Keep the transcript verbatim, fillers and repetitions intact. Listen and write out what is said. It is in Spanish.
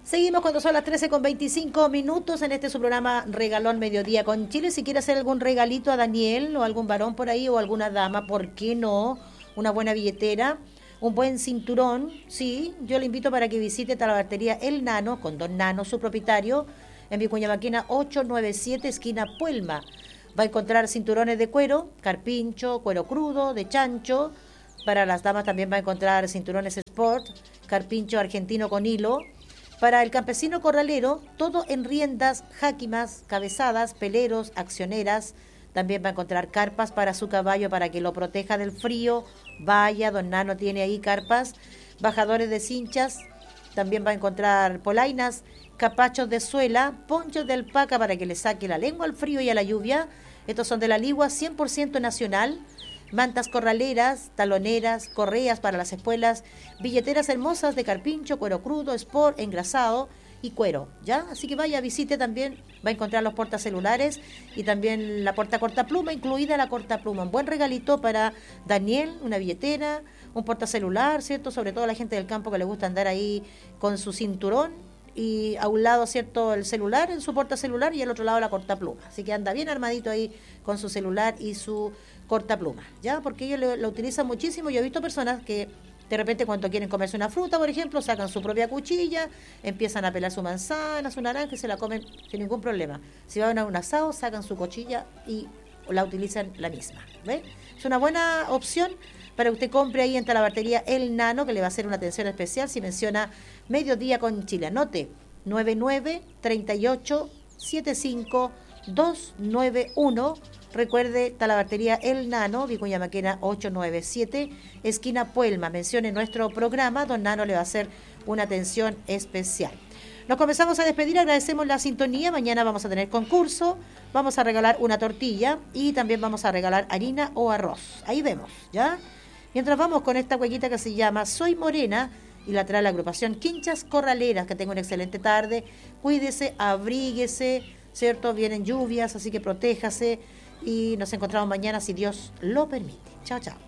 Seguimos cuando son las trece con veinticinco minutos en este su programa Regalón Mediodía con Chile. Si quiere hacer algún regalito a Daniel o algún varón por ahí o alguna dama, ¿por qué no? Una buena billetera, un buen cinturón, sí. Yo le invito para que visite Talabartería El Nano, con Don Nano, su propietario, en Vicuña Maquena ochocientos noventa y siete, esquina Puelma. Va a encontrar cinturones de cuero, carpincho, cuero crudo, de chancho. Para las damas también va a encontrar cinturones sport, carpincho argentino con hilo. Para el campesino corralero, todo en riendas, jáquimas, cabezadas, peleros, accioneras. También va a encontrar carpas para su caballo para que lo proteja del frío. Vaya, Don Nano tiene ahí carpas. Bajadores de cinchas. También va a encontrar polainas, capachos de suela, ponchos de alpaca para que le saque la lengua al frío y a la lluvia. Estos son de la Ligua, cien por ciento nacional. Mantas corraleras, taloneras, correas para las espuelas, billeteras hermosas de carpincho, cuero crudo, sport, engrasado y cuero, ¿ya? Así que vaya, visite también, va a encontrar los portacelulares y también la porta cortapluma, incluida la cortapluma. Un buen regalito para Daniel, una billetera, un portacelular, ¿cierto? Sobre todo a la gente del campo que le gusta andar ahí con su cinturón y a un lado, ¿cierto?, el celular en su portacelular y al otro lado la cortapluma. Así que anda bien armadito ahí con su celular y su cortapluma, ¿ya? Porque ellos lo, lo utilizan muchísimo. Yo he visto personas que de repente cuando quieren comerse una fruta, por ejemplo, sacan su propia cuchilla, empiezan a pelar su manzana, su naranja y se la comen sin ningún problema. Si van a un asado, sacan su cuchilla y la utilizan la misma, ¿ve? Es una buena opción para que usted compre ahí en Talabartería El Nano, que le va a hacer una atención especial si menciona Mediodía con Chile. Anote nueve nueve, treinta y ocho, setenta y cinco, doscientos noventa y uno. Recuerde, Talabartería El Nano, Vicuña Maquena ochocientos noventa y siete, esquina Puelma. Mencione nuestro programa, Don Nano le va a hacer una atención especial. Nos comenzamos a despedir, agradecemos la sintonía. Mañana vamos a tener concurso, vamos a regalar una tortilla y también vamos a regalar harina o arroz. Ahí vemos, ¿ya? Mientras vamos con esta huequita que se llama Soy Morena y la trae la agrupación Quinchas Corraleras. Que tenga una excelente tarde, cuídese, abríguese, ¿cierto? Vienen lluvias, así que protéjase y nos encontramos mañana si Dios lo permite. Chao, chao.